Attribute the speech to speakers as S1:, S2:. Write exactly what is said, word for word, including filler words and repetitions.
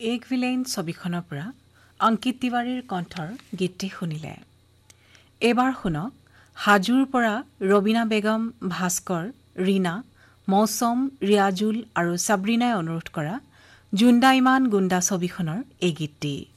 S1: এক ভিলেইন ছবিখনৰ পৰা অংকিত তিৱাৰীৰ কণ্ঠৰ গীতটি শুনিলে। এইবাৰ শুনক হাজোৰ পৰা ৰবিনা বেগম, ভাস্কৰ, ৰীনা, মৌচম, ৰিয়াজুল আৰু সাবৰিনাই অনুৰোধ কৰা জুণ্ডা ইমান গুণ্ডা ছবিখনৰ এই গীতটি।